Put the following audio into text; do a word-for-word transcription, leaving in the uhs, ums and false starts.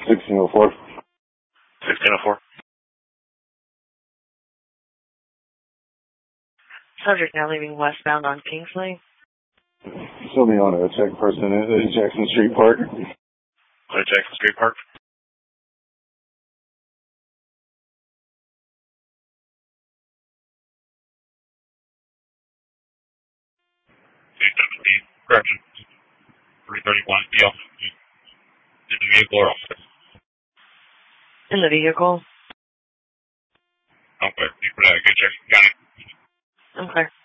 sixteen oh four. sixteen oh four. Subject now leaving westbound on Kingsley. Somebody on a check person at Jackson Street Park. At Jackson Street Park. Correction. three thirty-one. Deal. In the vehicle or off? In the vehicle. Okay. Good check. Got it. Okay.